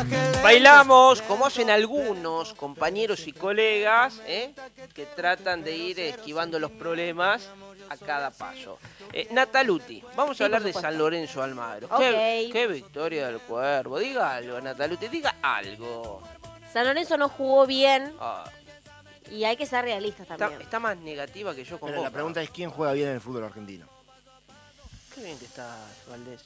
Bailamos como hacen algunos compañeros y colegas que tratan de ir esquivando los problemas a cada paso. Nataluti, vamos a hablar de San Lorenzo Almagro. Okay. Qué victoria del Cuervo. Diga algo, Nataluti, diga algo. San Lorenzo no jugó bien Ah, y hay que ser realistas también. está más negativa que yo con Pero Boca. la pregunta es ¿quién juega bien en el fútbol argentino? Qué bien que estás, Valdés.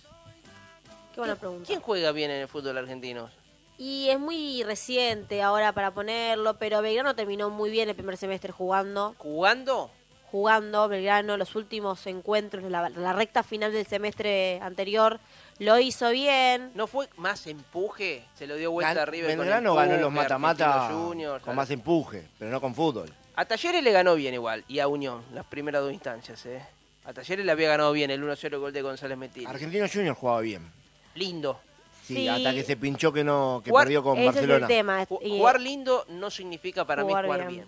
Qué buena pregunta. ¿Quién juega bien en el fútbol argentino? Y es muy reciente ahora para ponerlo, pero Belgrano terminó muy bien el primer semestre jugando. ¿Jugando? Jugando Belgrano los últimos encuentros, la recta final del semestre anterior, lo hizo bien. ¿No fue más empuje? Se lo dio vuelta arriba. Belgrano ganó los mata-mata Juniors, con más empuje, pero no con fútbol. A Talleres le ganó bien igual, y a Unión, las primeras dos instancias. A Talleres le había ganado bien el 1-0 gol de González Metil. Argentino Junior jugaba bien. Lindo. Sí, hasta que se pinchó que Jugar- perdió con Ese Barcelona. es el tema. Jugar lindo no significa para mí Jugar jugar bien. bien,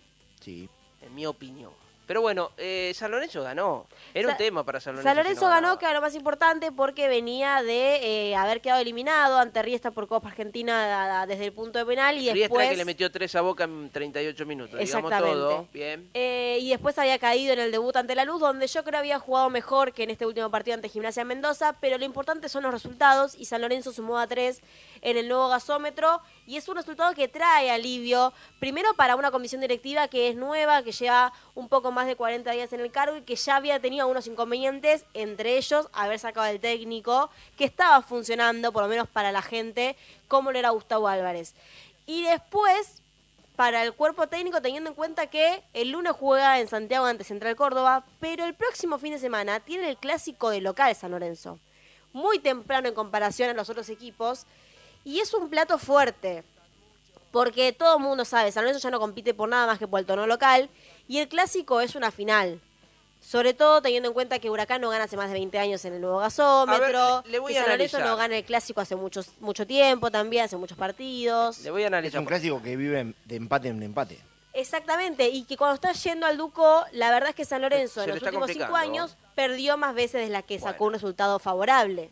Sí. en mi opinión. Pero bueno, San Lorenzo ganó. Era un tema para San Lorenzo. San Lorenzo si no ganó, ganaba. que era lo más importante, porque venía de haber quedado eliminado ante Riestra por Copa Argentina desde el punto de penal y Riestra después... que le metió 3 a Boca en 38 minutos. Digamos Exactamente. todo. Bien. Y después había caído en el debut ante Lanús, donde yo creo había jugado mejor que en este último partido ante Gimnasia Mendoza, pero lo importante son los resultados, y San Lorenzo sumó a 3 en el nuevo gasómetro, y es un resultado que trae alivio, primero para una comisión directiva que es nueva, que lleva un poco más de 40 días en el cargo y que ya había tenido algunos inconvenientes, entre ellos haber sacado al técnico, que estaba funcionando, por lo menos para la gente, como lo era Gustavo Álvarez. Y después, para el cuerpo técnico, teniendo en cuenta que el lunes juega en Santiago ante Central Córdoba, pero el próximo fin de semana tiene el clásico de local San Lorenzo. Muy temprano en comparación a los otros equipos, y es un plato fuerte, porque todo el mundo sabe, San Lorenzo ya no compite por nada más que por el torneo local, y el clásico es una final. Sobre todo teniendo en cuenta que Huracán no gana hace más de 20 años en el nuevo gasómetro, A ver, le voy que a San Lorenzo analizar. no gana el clásico hace mucho tiempo también, hace muchos partidos. Le voy a Es analizar. un clásico que vive de empate en empate. Exactamente, y que cuando está yendo al Duco, la verdad es que San Lorenzo Se en le los está últimos 5 complicando. años perdió más veces de las que sacó Bueno. un resultado favorable.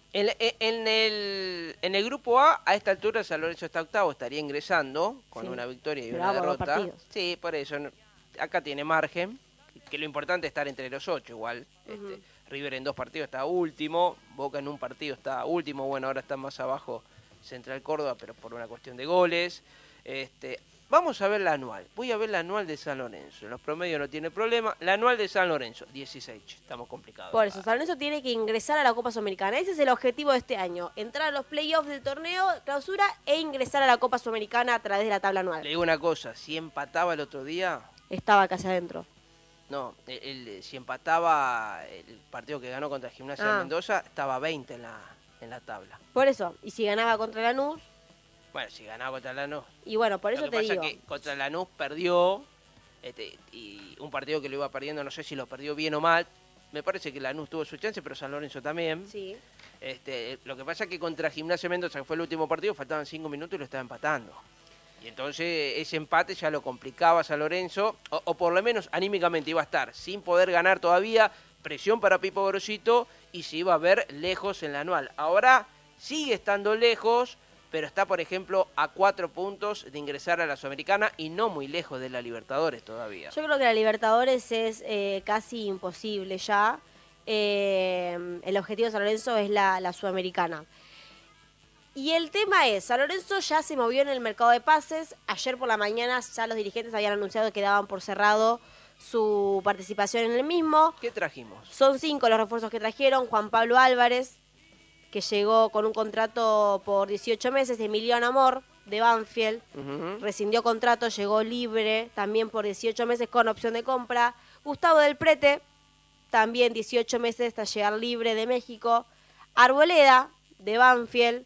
En el grupo A esta altura San Lorenzo está octavo, estaría ingresando con Sí. una victoria y Pero una vamos, 2 derrota. partidos. Sí, por eso. Acá tiene margen, que lo importante es estar entre los 8 igual. Ujú. River en 2 partidos está último, Boca en un partido está último, bueno, ahora está más abajo Central Córdoba, pero por una cuestión de goles. Vamos a ver la anual. Voy a ver la anual de San Lorenzo. En los promedios no tiene problema. La anual de San Lorenzo, 16. Estamos complicados. Por eso, San Lorenzo tiene que ingresar a la Copa Sudamericana. Ese es el objetivo de este año, entrar a los playoffs del torneo, clausura, e ingresar a la Copa Sudamericana a través de la tabla Le anual. digo una cosa, si empataba el otro día, Estaba casi adentro. no, si empataba el partido que ganó contra Gimnasia de Ah. Mendoza, estaba 20 en la tabla. Por eso, y si ganaba contra Lanús, Bueno, si ganaba contra Lanús. y bueno, por eso Lo que te pasa digo. es que contra Lanús perdió, y un partido que lo iba perdiendo, no sé si lo perdió bien o mal. Me parece que Lanús tuvo su chance, pero San Lorenzo también. Sí. Lo que pasa es que contra Gimnasia de Mendoza, que fue el último partido, faltaban 5 minutos y lo estaba empatando. Y entonces ese empate ya lo complicaba a San Lorenzo, o por lo menos anímicamente iba a estar sin poder ganar todavía, presión para Pipo Gorosito, y se iba a ver lejos en la anual. Ahora sigue estando lejos, pero está, por ejemplo, a 4 puntos de ingresar a la Sudamericana y no muy lejos de la Libertadores todavía. Yo creo que la Libertadores es casi imposible ya. El objetivo de San Lorenzo es la Sudamericana. Y el tema es, San Lorenzo ya se movió en el mercado de pases. Ayer por la mañana ya los dirigentes habían anunciado que daban por cerrado su participación en el mismo. ¿Qué trajimos? Son 5 los refuerzos que trajeron. Juan Pablo Álvarez, que llegó con un contrato por 18 meses. Emiliano Amor, de Banfield, Ujú. rescindió contrato, llegó libre, también por 18 meses con opción de compra. Gustavo del Prete, también 18 meses hasta llegar libre de México. Arboleda, de Banfield,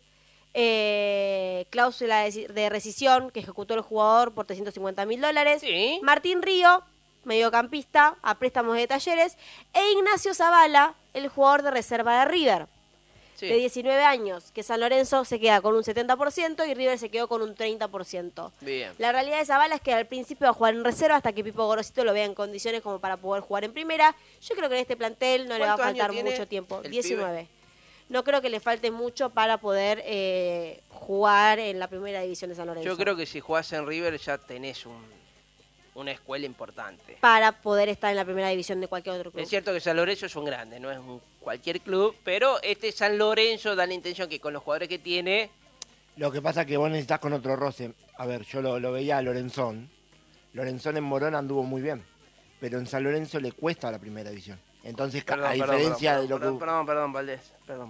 cláusula de rescisión que ejecutó el jugador por $350.000. Sí. Martín Río, mediocampista, a préstamos de Talleres. E Ignacio Zavala, el jugador de reserva de River, Sí. de 19 años, que San Lorenzo se queda con un 70% y River se quedó con un 30%. Bien. La realidad de Zavala es que al principio va a jugar en reserva hasta que Pipo Gorosito lo vea en condiciones como para poder jugar en primera. Yo creo que en este plantel no le va a ¿Cuántos años faltar tiene mucho tiempo. el 19. no creo que le falte mucho para poder jugar en la primera división de San Lorenzo. Yo creo que si jugás en River ya tenés una escuela importante. Para poder estar en la primera división de cualquier otro club. Es cierto que San Lorenzo es un grande, no es cualquier club, pero este San Lorenzo da la intención que con los jugadores que tiene... Lo que pasa es que vos necesitas con otro roce. A ver, yo lo veía a Lorenzón. Lorenzón en Morón anduvo muy bien, pero en San Lorenzo le cuesta la primera división. Entonces, a diferencia de lo que... Perdón, Valdés. Perdón.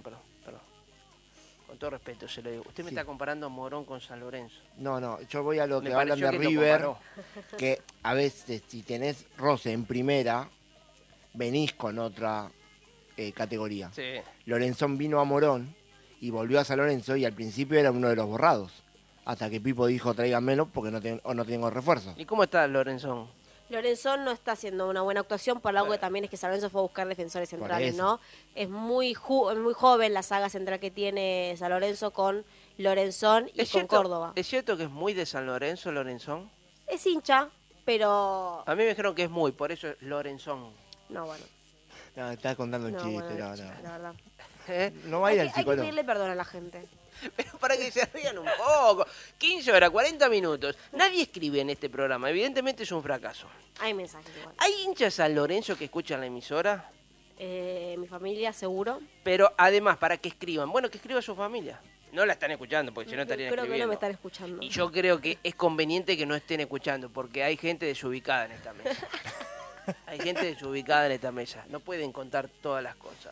Con todo respeto se lo digo. Usted me está comparando Morón con San Lorenzo. No, yo voy a lo Me que hablan de pareció que lo River, comparó. que a veces si tenés roce en primera, venís con otra categoría. Sí. Lorenzón vino a Morón y volvió a San Lorenzo y al principio era uno de los borrados. Hasta que Pipo dijo tráiganmelo porque no tengo refuerzo. ¿Y cómo está Lorenzón? Lorenzón no está haciendo una buena actuación, por algo que también es que San Lorenzo fue a buscar defensores centrales, eso. ¿no? Es muy joven la saga central que tiene San Lorenzo con Lorenzón y con Córdoba. ¿Es cierto que es muy de San Lorenzo, Lorenzón? Es hincha, pero... A mí me dijeron que es muy, por eso es Lorenzón. No, bueno. No, estás contando un No, chiste, bueno, no. la verdad. ¿Eh? No vaya al Hay que psicólogo. pedirle perdón a la gente. Pero para que se rían un poco. 15 horas, 40 minutos. Nadie escribe en este programa. Evidentemente es un fracaso. Hay mensajes igual. ¿Hay hinchas San Lorenzo que escuchan la emisora? Mi familia, seguro. Pero además, para que escriban. Bueno, que escriba su familia. No la están escuchando, porque si no estarían Creo que escribiendo. no me están escuchando. Y yo creo que es conveniente que no estén escuchando, porque hay gente desubicada en esta mesa. Hay gente desubicada en esta mesa. No pueden contar todas las cosas.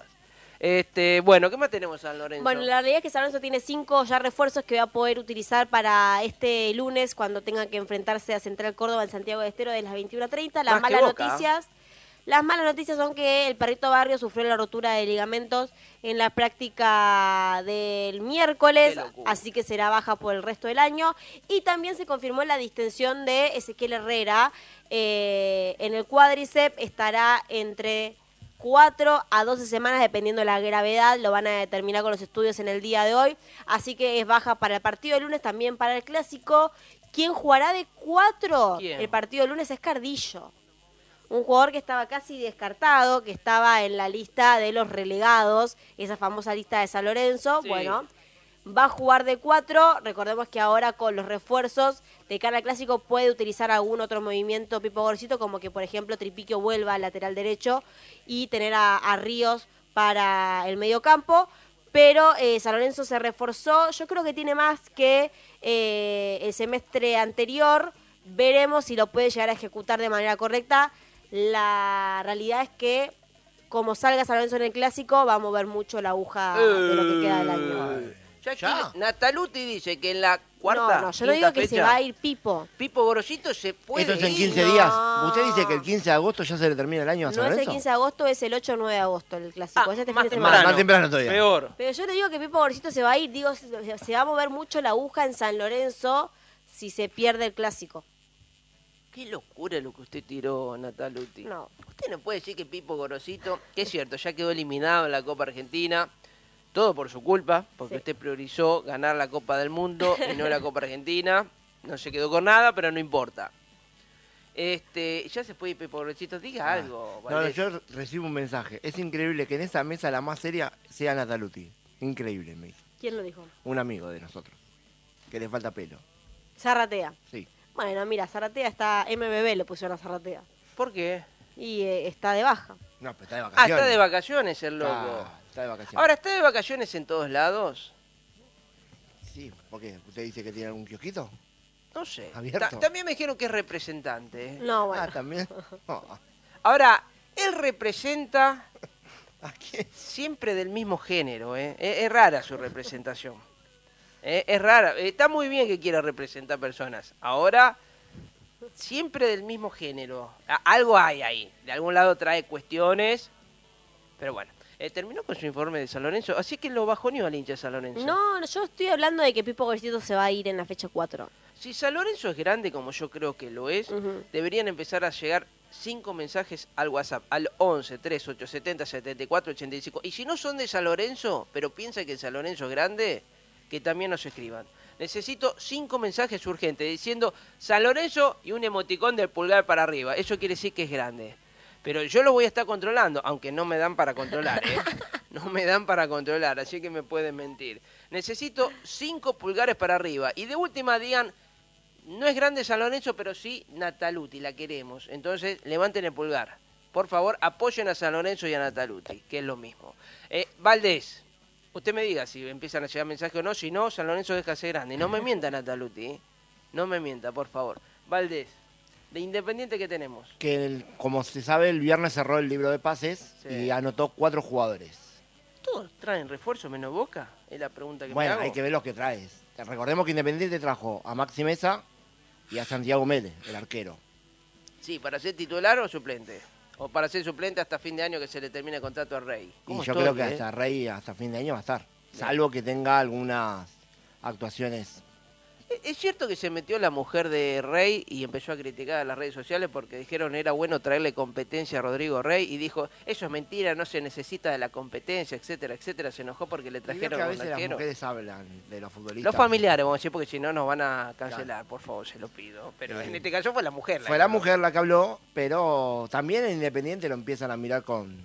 Bueno, ¿qué más tenemos San Lorenzo? Bueno, la realidad es que San Lorenzo tiene 5 ya refuerzos que va a poder utilizar para este lunes cuando tenga que enfrentarse a Central Córdoba en Santiago de Estero de las 21:30. Más que Boca. Las malas noticias son que el Perrito Barrio sufrió la rotura de ligamentos en la práctica del miércoles, Qué locura. así que será baja por el resto del año. Y también se confirmó la distensión de Ezequiel Herrera en el cuádriceps, estará entre 4 a 12 semanas, dependiendo de la gravedad, lo van a determinar con los estudios en el día de hoy, así que es baja para el partido de lunes, también para el Clásico. ¿Quién jugará de 4? ¿Quién? El partido de lunes es Cardillo, un jugador que estaba casi descartado, que estaba en la lista de los relegados, esa famosa lista de San Lorenzo. Sí. Bueno, va a jugar de 4, recordemos que ahora con los refuerzos de cara al Clásico puede utilizar algún otro movimiento Pipo Gorosito, como que por ejemplo Tripiquio vuelva al lateral derecho y tener a Ríos para el mediocampo, pero San Lorenzo se reforzó, yo creo que tiene más que el semestre anterior, veremos si lo puede llegar a ejecutar de manera correcta. La realidad es que como salga San Lorenzo en el Clásico va a mover mucho la aguja de lo que queda del año. Ya aquí ¿Ya? Nataluti dice que en la cuarta, No, yo no quinta digo que se fecha, va a ir Pipo. Pipo Gorosito se puede Esto es en ir. 15 no. días. ¿Usted dice que el 15 de agosto ya se le termina el año a San No es el Lorenzo? 15 de agosto, es el 8 o 9 de agosto el Clásico. Es este fin de semana. Más temprano todavía. Peor. Pero yo le digo que Pipo Gorosito se va a ir, digo, se va a mover mucho la aguja en San Lorenzo si se pierde el Clásico. Qué locura lo que usted tiró, Nataluti. No. Usted no puede decir que Pipo Gorosito, que es cierto, ya quedó eliminado en la Copa Argentina, todo por su culpa, porque Sí. usted priorizó ganar la Copa del Mundo y no la Copa Argentina. No se quedó con nada, pero no importa. Ya se puede ir Pipo Gorosito, diga algo. No, Valdés. yo recibo un mensaje. Es increíble que en esa mesa la más seria sea Nataluti. Increíble, me dice. ¿Quién lo dijo? Un amigo de nosotros. Que le falta pelo. Zarratea. Sí. Bueno, mira, Zarratea está, MBB le pusieron a Zarratea. ¿Por qué? Y está de baja. No, pero está de Ah, vacaciones. está de vacaciones el loco. Está de vacaciones. Ahora, ¿está de vacaciones en todos lados? Sí, ¿por qué? ¿Usted dice que tiene algún kiosquito? No sé. ¿Abierto? También me dijeron que es representante. ¿eh? No, bueno. Ah, también. Oh, Ahora, él representa ¿a quién? siempre del mismo género. Es rara su representación. Es rara. Está muy bien que quiera representar personas. Ahora, siempre del mismo género. Algo hay ahí. De algún lado trae cuestiones. Pero bueno. Terminó con su informe de San Lorenzo. Así que lo bajoneó al hincha de San Lorenzo. No, yo estoy hablando de que Pipo Gorosito se va a ir en la fecha 4. Si San Lorenzo es grande, como yo creo que lo es, Ujú. deberían empezar a llegar 5 mensajes al WhatsApp, al 11 3870 74 85. Y si no son de San Lorenzo, pero piensan que San Lorenzo es grande, que también nos escriban. Necesito 5 mensajes urgentes diciendo San Lorenzo y un emoticón del pulgar para arriba. Eso quiere decir que es grande. Pero yo lo voy a estar controlando, aunque no me dan para controlar, ¿eh? No me dan para controlar, así que me pueden mentir. Necesito 5 pulgares para arriba. Y de última digan, no es grande San Lorenzo, pero sí Nataluti, la queremos. Entonces, levanten el pulgar. Por favor, apoyen a San Lorenzo y a Nataluti, que es lo mismo. Valdés, usted me diga si empiezan a llegar mensajes o no. Si no, San Lorenzo deja de ser grande. No me mienta Nataluti, ¿eh? No me mienta, por favor. Valdés. De Independiente, ¿qué tenemos? Que, como se sabe, el viernes cerró el libro de pases y anotó 4 jugadores. ¿Todos traen refuerzo menos Boca? Es la pregunta que me Bueno, hago. hay que ver los que traes. Recordemos que Independiente trajo a Maxi Mesa y a Santiago Mélez, el arquero. Sí, ¿para ser titular o suplente? O para ser suplente hasta fin de año que se le termine el contrato a Rey. Y yo creo que hasta Rey, hasta fin de año va a estar. Salvo que tenga algunas actuaciones. ¿Es cierto que se metió la mujer de Rey y empezó a criticar a las redes sociales porque dijeron era bueno traerle competencia a Rodrigo Rey? Y dijo, eso es mentira, no se necesita de la competencia, etcétera, etcétera. Se enojó porque le trajeron que a un veces las arquero. mujeres hablan de los futbolistas. Los familiares, vamos a decir, porque si no nos van a cancelar, por favor, se lo pido. Pero en este caso fue la mujer. Fue la mujer la que habló, pero también en Independiente lo empiezan a mirar con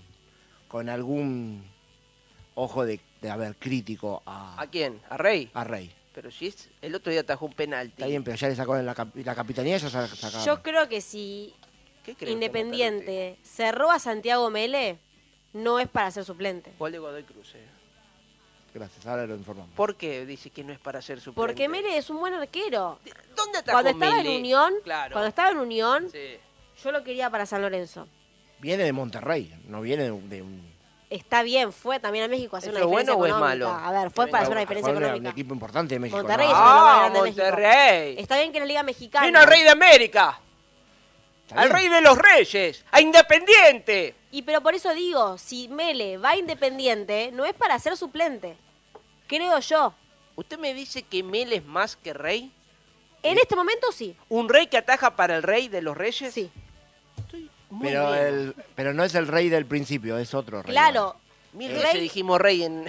algún ojo de crítico ¿A quién? ¿A Rey? A Rey. Pero si es, el otro día atajó un penalti. Está bien, pero ya le sacó en la capitanía, ya sacaron. Yo creo que si Independiente cerró a Santiago Mele, no es para ser suplente. Gol de Godoy Cruz, Gracias, ahora lo informamos. ¿Por qué dice que no es para ser suplente? Porque Mele es un buen arquero. ¿Dónde atajó Cuando estaba Mele? en Unión, Claro. cuando estaba en Unión, Sí. yo lo quería para San Lorenzo. Viene de Monterrey, no viene de un... Está bien, fue también a México a hacer ¿Eso una es diferencia bueno o es económica. malo? A ver, fue para hacer una diferencia Fue económica. un equipo importante de México. Monterrey ¿no? es uno de los más ¡Ah, grandes de México. Monterrey! Está bien que en la Liga Mexicana. ¡Vino al Rey de América! Está ¡Al bien. Rey de los Reyes! ¡A Independiente! Y pero por eso digo, si Mele va a Independiente, no es para ser suplente. Creo yo. ¿Usted me dice que Mel es más que Rey? En este momento sí. ¿Un Rey que ataja para el Rey de los Reyes? Sí. Estoy muy Pero, bien. pero no es el Rey del principio, es otro Rey. Claro. 1000 veces dijimos Rey en...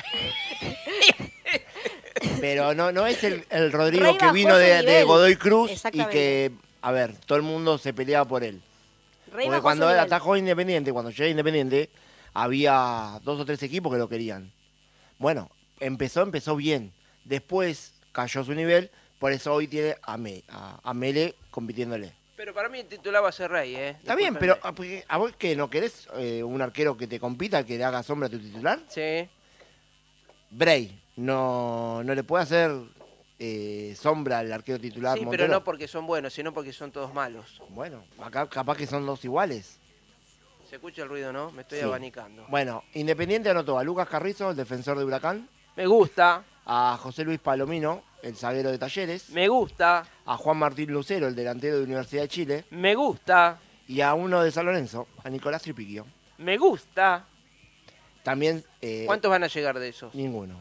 Pero no es el Rodrigo Rey que bajó vino su de nivel. Godoy Cruz y Exactamente. que, a ver, todo el mundo se peleaba por él. Rey Porque bajó cuando su él nivel. atajó a Independiente, cuando llegué a Independiente, había 2 o 3 equipos que lo querían. Bueno, empezó bien. Después cayó su nivel, por eso hoy tiene a Mele compitiéndole. Pero para mí el titular va a ser Rey, ¿eh? Está bien, pero Discúlpenme. ¿a vos qué no querés un arquero que te compita, que le haga sombra a tu titular? Sí. Bray, no le puede hacer sombra al arquero titular Sí, Montero. pero no porque son buenos, sino porque son todos malos. Bueno, acá capaz que son 2 iguales. ¿Se escucha el ruido, no? Me estoy Sí. abanicando. Bueno, Independiente anotó a Lucas Carrizo, el defensor de Huracán, Me gusta, a José Luis Palomino, el zaguero de Talleres, me gusta, a Juan Martín Lucero, el delantero de Universidad de Chile, me gusta, y a uno de San Lorenzo, a Nicolás Tripiquio. me gusta. También... ¿Cuántos van a llegar de esos? Ninguno.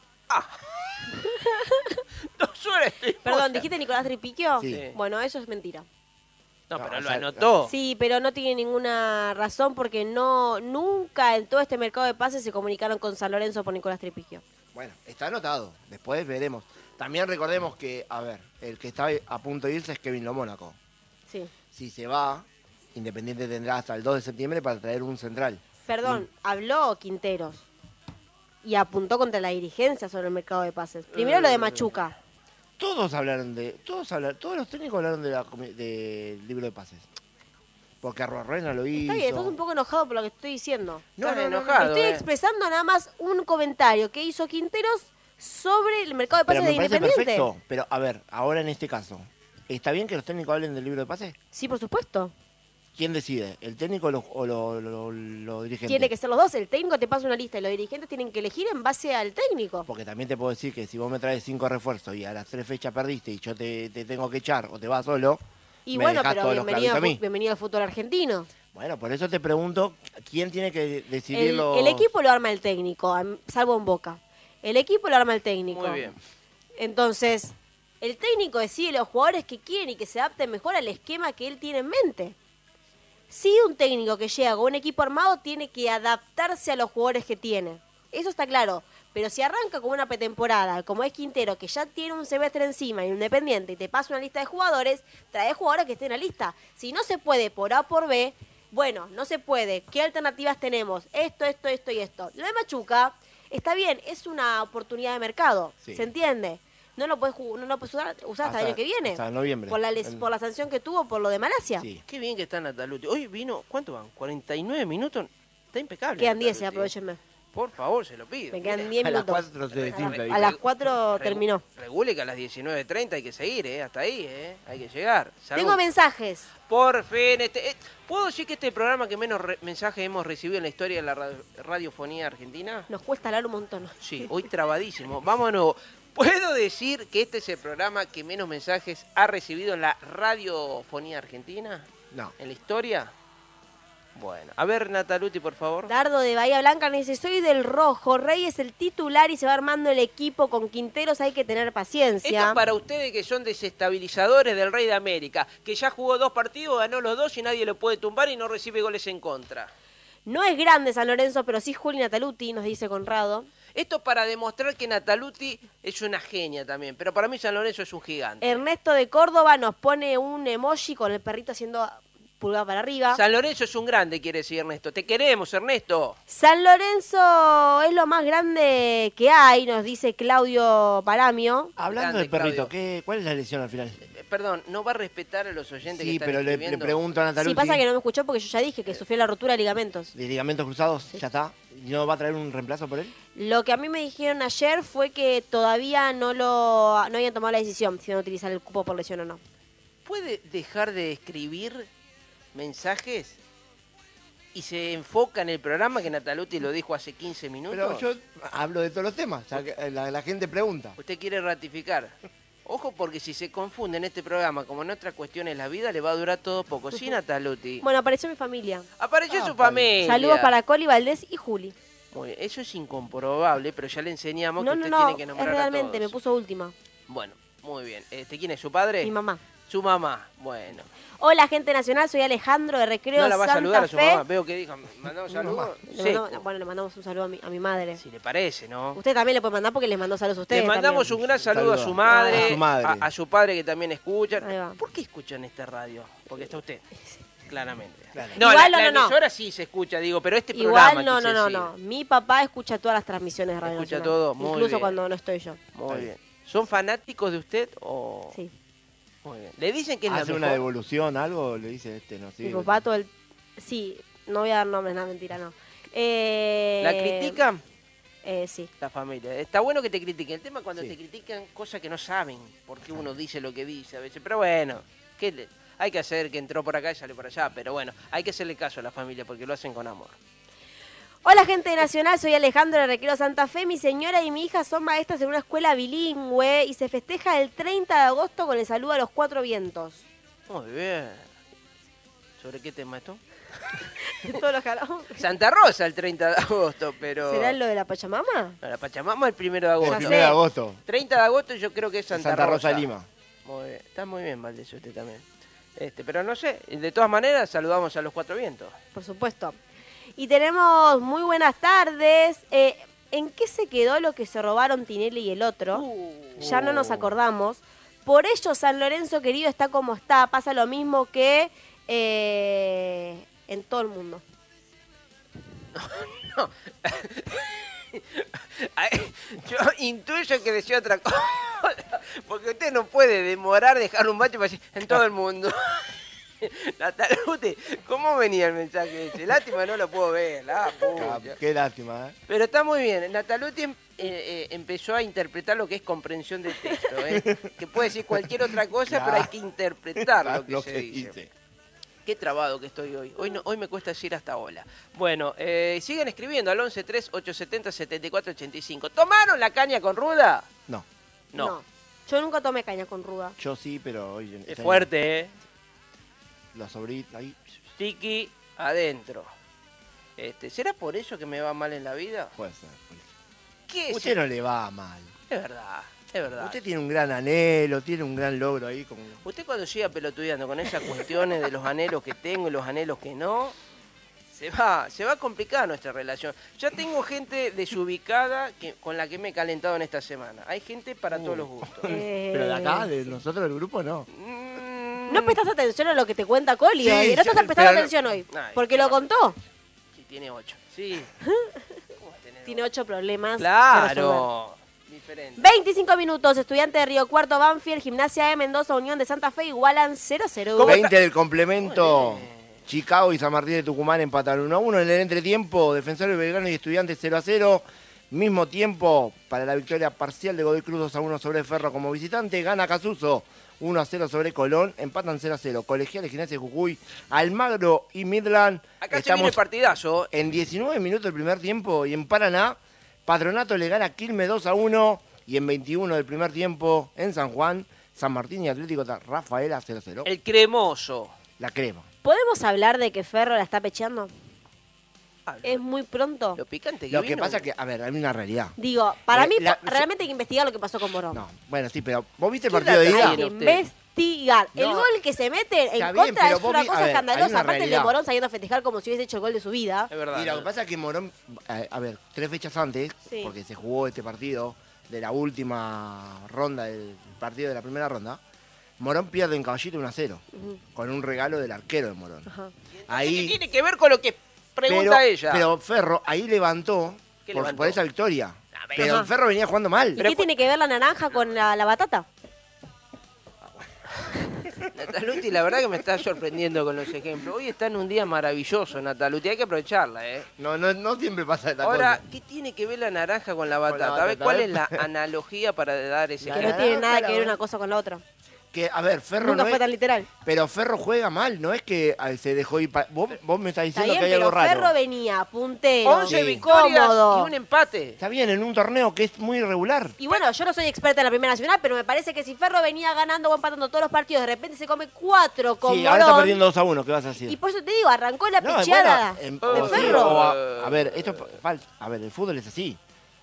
2 horas estoy Perdón, muerta. ¿dijiste Nicolás Tripiquio? Sí. Bueno, eso es mentira. No, No, pero o lo sea, anotó. Sí, pero no tiene ninguna razón porque nunca en todo este mercado de pases se comunicaron con San Lorenzo por Nicolás Tripiquio. Bueno, está anotado. Después veremos. También recordemos que, a ver, el que está a punto de irse es Kevin Lomónaco. Sí. Si se va, Independiente tendrá hasta el 2 de septiembre para traer un central. Perdón, habló Quinteros y apuntó contra la dirigencia sobre el mercado de pases. Primero lo de Machuca. Todos los técnicos hablaron del libro de pases. Porque Arruarrena lo hizo. Está bien, estás un poco enojado por lo que estoy diciendo. Estás enojado, Estoy expresando nada más un comentario que hizo Quinteros sobre el mercado de Pero pases me de parece Independiente. perfecto. Pero, a ver, ahora en este caso, ¿está bien que los técnicos hablen del libro de pases? Sí, por supuesto. ¿Quién decide? ¿El técnico o los dirigentes? Tiene que ser los dos. El técnico te pasa una lista y los dirigentes tienen que elegir en base al técnico. Porque también te puedo decir que si vos me traes 5 refuerzos y a las 3 fechas perdiste y yo te tengo que echar o te vas solo, Y me bueno, dejás pero todos los bienvenido, clavitos a mí. bienvenido al fútbol argentino. Bueno, por eso te pregunto, ¿quién tiene que decidirlo? El equipo lo arma el técnico, salvo en Boca. El equipo lo arma el técnico. Muy bien. Entonces, el técnico decide los jugadores que quieren y que se adapten mejor al esquema que él tiene en mente. Sí, un técnico que llega con un equipo armado tiene que adaptarse a los jugadores que tiene. Eso está claro. Pero si arranca con una pretemporada, como es Quintero, que ya tiene un semestre encima y Independiente, y te pasa una lista de jugadores, trae jugadores que estén en la lista. Si no se puede por A o por B, bueno, no se puede, ¿qué alternativas tenemos? Esto y esto. Lo de Machuca, está bien, es una oportunidad de mercado, Sí. ¿se entiende? No lo puedes usar hasta el año que viene. Hasta noviembre. Por la sanción que tuvo por lo de Malasia. Sí. Qué bien que está Nataluti. Hoy vino, ¿cuánto van? 49 minutos. Está impecable. Quedan 10, Nataluti. aprovechenme. Por favor, se lo pido. Me quedan Mira, 10 A las minutos. 4 se desinfla. A las 4 Regu- terminó. Regule que a las 19:30 hay que seguir, hasta ahí, hay que llegar. Salvo- Tengo mensajes. Por fin, ¿puedo decir que este programa que menos mensajes hemos recibido en la historia de la radiofonía argentina? Nos cuesta hablar un montón. Sí, hoy trabadísimo. Vamos de nuevo. ¿Puedo decir que este es el programa que menos mensajes ha recibido en la radiofonía argentina? No. ¿En la historia? Bueno, a ver, Nataluti, por favor. Dardo de Bahía Blanca me dice, soy del rojo, Rey es el titular y se va armando el equipo con Quinteros, hay que tener Esto paciencia. es para ustedes que son desestabilizadores del Rey de América, que ya jugó 2 partidos, ganó los 2 y nadie lo puede tumbar y no recibe goles en contra. No es grande San Lorenzo, pero sí Juli Nataluti, nos dice Conrado. Esto para demostrar que Nataluti es una genia también, pero para mí San Lorenzo es un gigante. Ernesto de Córdoba nos pone un emoji con el perrito haciendo pulgar para arriba. San Lorenzo es un grande, quiere decir Ernesto. Te queremos, Ernesto. San Lorenzo es lo más grande que hay, nos dice Claudio Paramio. Hablando del Grande, perrito, Claudio. ¿cuál es la lesión al final? Perdón, ¿no va a respetar a los oyentes que Sí, están pero le escribiendo? pregunto a Nataluti. Sí, pasa que no me escuchó porque yo ya dije que sufrió la rotura de ligamentos. ¿De ligamentos cruzados? Ya está. ¿Y no va a traer un reemplazo por él? Lo que a mí me dijeron ayer fue que todavía no habían tomado la decisión si van a utilizar el cupo por lesión o no. ¿Puede dejar de escribir mensajes y se enfoca en el programa que Nataluti lo dijo hace 15 minutos? Pero yo hablo de todos los temas. O sea, que la gente pregunta. Usted quiere ratificar. Ojo, porque si se confunde en este programa como en otras cuestiones de la vida, le va a durar todo poco. Sí, Nataluti. Bueno, apareció mi familia. Apareció su está familia. Saludos para Coli, Valdés y Juli. Muy bien, eso es incomprobable, pero ya le enseñamos No, que no, usted no, tiene que es nombrar a realmente, me todos. puso última. Bueno, muy bien. ¿Quién es? ¿Su padre? Mi mamá. Su mamá. Bueno. Hola, gente nacional, soy Alejandro de Recreo ¿No la va a Santa saludar a su Fe. mamá? Veo que dijo, ¿mandamos saludos? Bueno, le mandamos un saludo a mi madre. Si le parece, ¿no? Usted también le puede mandar porque les mandó saludos a ustedes. Le mandamos también. un gran saludo a su Saludo. madre, A su madre. a su padre que también escuchan. Ahí va. ¿Por qué escuchan esta radio? Porque está usted, claramente. Claro. No, Igual la no. emisora sí se escucha, digo, pero este programa Igual quise decir. no. Mi papá escucha todas las transmisiones de Radio Escucha Nacional. todo, muy Incluso bien. cuando no estoy yo. Muy bien. ¿Son fanáticos de usted o...? Sí. Muy bien. ¿Le dicen que es la ¿Hace mejor? una devolución, algo? Le dice no Mi sí. papá todo el... Sí, no voy a dar nombres, nada, mentira, no. ¿La critican? Sí. La familia. Está bueno que te critiquen. El tema es cuando Sí. te critican cosas que no saben por qué uno dice lo que dice a veces. Pero bueno, hay que hacer que entró por acá y salió por allá. Pero bueno, hay que hacerle caso a la familia porque lo hacen con amor. Hola, gente de Nacional, soy Alejandro de Recreo Santa Fe. Mi señora y mi hija son maestras en una escuela bilingüe y se festeja el 30 de agosto con el saludo a los 4 vientos. Muy bien. ¿Sobre qué tema esto? De todos los que hablamos. Santa Rosa el 30 de agosto, pero... ¿Será lo de la Pachamama? No, la Pachamama el 1 de El agosto. Ya 1 sé. de agosto. 30 de agosto yo creo que es Santa Rosa Lima. Muy bien. Está muy bien, Valdés, usted también. Pero no sé, de todas maneras saludamos a los 4 vientos. Por supuesto. Y tenemos muy buenas tardes. ¿En qué se quedó lo que se robaron Tinelli y el otro? Ya no nos acordamos. Por ello, San Lorenzo querido está como está. Pasa lo mismo que en todo el mundo. No. Ay, yo intuyo que decía otra cosa. Porque usted no puede demorar dejar un bache para decir en todo el mundo. Nataluti, ¿cómo venía el mensaje ese? Lástima, no lo puedo ver. La pucha. Qué lástima, ¿eh? Pero está muy bien. Nataluti empezó a interpretar lo que es comprensión del texto. Que puede decir cualquier otra cosa, pero hay que interpretar lo que se dice. Qué trabado que estoy hoy. Hoy me cuesta decir hasta hola. Bueno, siguen escribiendo al 11-3-870-7485. ¿Tomaron la caña con ruda? No, No. Yo nunca tomé caña con ruda. yo sí, pero hoy... Es fuerte, ¿eh? La sobrita ahí... Tiki adentro. ¿Será por eso que me va mal en la vida? Puede ser. ¿Qué es? Usted no le va mal. Es verdad, es verdad. Usted tiene un gran anhelo, tiene un gran logro ahí. Como... Usted cuando llega pelotudeando con esas cuestiones de los anhelos que tengo y los anhelos que no, se va a complicar nuestra relación. Ya tengo gente desubicada con la que me he calentado en esta semana. Hay gente para todos los gustos. Pero de acá, de nosotros del grupo, no. No prestaste atención a lo que te cuenta Coli Sí, hoy. No sí, estás prestando pero- atención hoy. Ay, Porque lo contó. Sí, tiene 8. Sí. ¿Cómo vas a tener Tiene 8 problemas. que resolver. Claro. Diferente. 25 minutos, Estudiante de Río Cuarto, Banfield, Gimnasia de Mendoza, Unión de Santa Fe igualan 0-0. ¿Cómo 20 del complemento. Muy bien. Chicago y San Martín de Tucumán empatan 1-1. En el entretiempo, Defensor Belgrano y Estudiantes 0-0. Mismo tiempo para la victoria parcial de Godoy Cruz 2-1 sobre Ferro como visitante. Gana Casuso 1-0 sobre Colón. Empatan 0-0. Colegiales, Gimnasia de Jujuy, Almagro y Midland. Acá se viene el partidazo. En 19 minutos del primer tiempo y en Paraná, Patronato le gana a Quilmes 2-1 y en 21 del primer tiempo en San Juan, San Martín y Atlético Rafaela 0-0. El cremoso. La crema. ¿Podemos hablar de que Ferro la está pecheando? Ah, Es muy pronto. lo picante que Lo que vino. pasa es que, a ver, hay una realidad. Digo, para mí la- realmente hay que investigar lo que pasó con Morón. No, bueno, sí, pero ¿vos viste el ¿Qué partido de data ida? Hay que tiene usted? investigar. El No, gol que se mete está en bien, contra pero es vos una vi- cosa a ver, hay escandalosa. una Aparte el de realidad. Morón saliendo a festejar como si hubiese hecho el gol de su vida. Es verdad. Y lo que pasa es que Morón, a ver, 3 fechas antes, Sí. porque se jugó este partido de la última ronda, del partido de la primera ronda, Morón pierde en Caballito 1-0, Ujú. con un regalo del arquero de Morón. Ajá. ¿Qué Ahí, tiene que ver con lo que pregunta ella? pero Ferro ahí levantó ¿Qué por, levantó? por esa victoria. A ver. Pero Ajá. Ferro venía jugando mal. ¿Y qué tiene que ver la naranja con la batata? Nataluti, la verdad que me está sorprendiendo con los ejemplos. Hoy está en un día maravilloso, Nataluti. Hay que aprovecharla, ¿eh? No siempre pasa esta Ahora, cosa. ¿qué tiene que ver la naranja con la la batata? A ver, batata, ¿cuál a es ver. la analogía para dar ese Que La no ejemplo? tiene nada naranja, que ver la- una cosa con la otra. Que, a ver, Ferro Nunca no fue es, tan literal. pero Ferro juega mal, no es que se dejó ir. Vos me estás Está diciendo bien, que hay pero algo raro. Ferro venía puntero, 11 Sí. victorias cómodo. y un empate. Está bien, en un torneo que es muy irregular. Y bueno, yo no soy experta en la Primera Nacional, pero me parece que si Ferro venía ganando o empatando todos los partidos, de repente se come 4 con Sí, ahora está Morón. perdiendo 2-1, ¿qué vas a decir? Y por eso te digo, arrancó la No, picheada bueno, de o sí, Ferro. o a ver, esto es falso. A ver, el fútbol es así.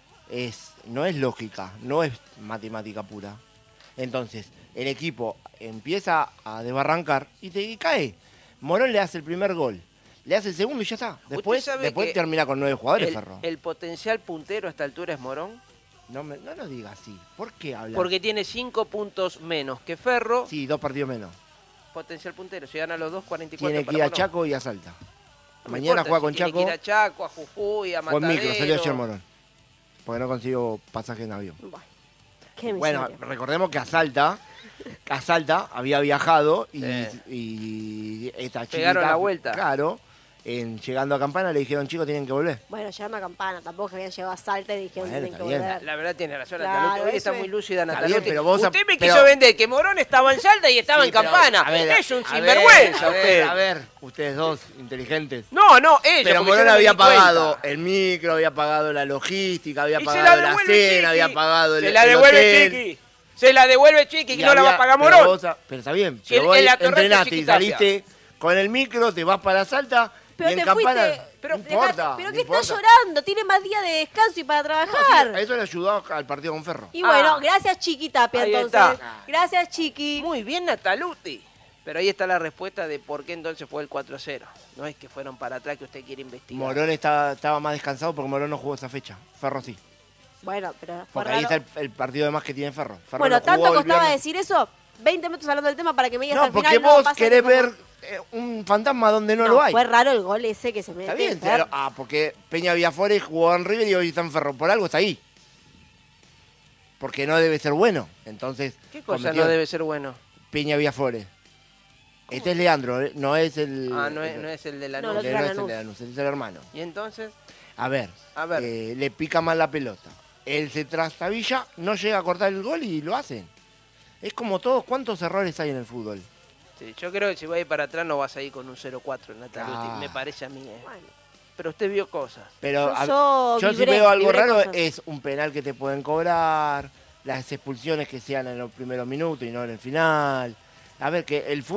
No es lógica, no es matemática pura. Entonces, el equipo empieza a desbarrancar y cae. Morón le hace el primer gol, le hace el segundo y ya está. Después sabe que termina con 9 jugadores, Ferro. el potencial puntero a esta altura es Morón. No lo digas así. ¿Por qué hablas? Porque tiene 5 puntos menos que Ferro. Sí, 2 partidos menos. Potencial puntero. Si gana los dos, 44 Tiene que para ir a Morón. Chaco y a Salta. No me Mañana importa, juega si con tiene Chaco. que ir a Chaco, a Jujuy, a Fue en Matadero. micro, salió ayer Morón. Porque no consigo pasaje en avión. Bueno, qué Bueno, miseria. recordemos que a Salta había viajado y, Sí. y esta chiquita... Pegaron la vuelta. Claro, llegando a Campana le dijeron, chicos, tienen que volver. Bueno, llegando a Campana, tampoco que habían llegado a Salta y dijeron Bueno, tienen que está bien. volver. La verdad tiene razón Claro, Nataluti. Hoy eso está es. muy lúcida Está Nataluti. bien, pero vos- usted me pero- quiso vender que Morón estaba en Salta y estaba Sí, en pero, Campana. a ver, Es un a sinvergüenza ver, usted. A ver, ustedes dos, inteligentes. No, ella. Pero porque Morón yo no me había di cuenta. pagado el micro, había pagado la logística, había Y se pagado la devuelve cena, Chiqui. había pagado el Se la el devuelve hotel. Chiqui. Se la devuelve Chiqui, Y que no la va a había- pagar pero Morón. pero está bien, Si pero vos en la torreta entrenaste y Chiquitapia. saliste con el micro, te vas para Salta Pero y en te Campana... fuiste. Pero no importa, Pero no que está importa. llorando, tiene más días de descanso y para No, sí, trabajar. a eso le ayudó al partido con Ferro. Y bueno, Ah. gracias Chiqui Tapia Ahí entonces. está. Gracias Chiqui. Muy bien Nataluti. Pero ahí está la respuesta de por qué entonces fue el 4-0. No es que fueron para atrás que usted quiere investigar. Morón estaba más descansado porque Morón no jugó esa fecha. Ferro sí. Bueno, pero fue Porque ahí raro. está el partido de más que tiene Ferro. Ferro Bueno, lo jugó tanto el costaba viernes. decir eso. 20 minutos hablando del tema para que me digas No, al porque final. vos pasa querés como- ver un fantasma donde no lo hay. Fue raro el gol ese que se mete. Está bien, Fer. porque Peña Villafores jugó en River y hoy está en Ferro. Por algo está ahí. Porque no debe ser bueno. Entonces, ¿Qué cosa cometió no debe ser bueno? Peña Villafores. Este es Leandro, no es el... Ah, no es el de la No, no lo es que el era de Lanús, es el hermano. Y entonces, A ver, A ver. le pica mal la pelota. Él se trastabilla, no llega a cortar el gol y lo hacen. Es como todos, ¿cuántos errores hay en el fútbol? sí, yo creo que si vas a ir para atrás no vas a ir con un 0-4 Nataluti. Ah. Me parece a mí. Bueno, Pero usted vio cosas. Pero yo si vibré, veo algo vibré raro cosas. es un penal que te pueden cobrar, las expulsiones que sean en los primeros minutos y no en el final. A ver, que el fútbol